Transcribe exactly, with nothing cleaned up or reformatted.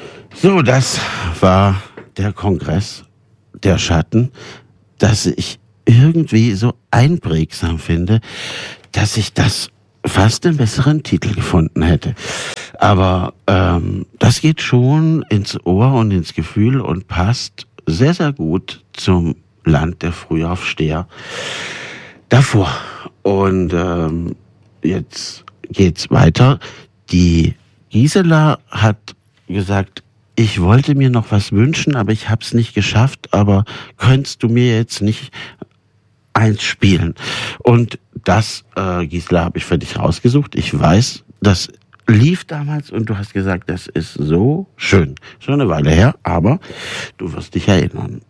So, das war der Kongress der Schatten, dass ich irgendwie so einprägsam finde, dass ich das fast einen besseren Titel gefunden hätte. Aber ähm, das geht schon ins Ohr und ins Gefühl und passt sehr, sehr gut zum Land der Frühaufsteher davor. Und ähm, jetzt geht's weiter. Die Gisela hat gesagt, ich wollte mir noch was wünschen, aber ich habe es nicht geschafft. Aber könntest du mir jetzt nicht eins spielen? Und das, äh, Gisela, habe ich für dich rausgesucht. Ich weiß, das lief damals und du hast gesagt, das ist so schön. Schon eine Weile her, aber du wirst dich erinnern.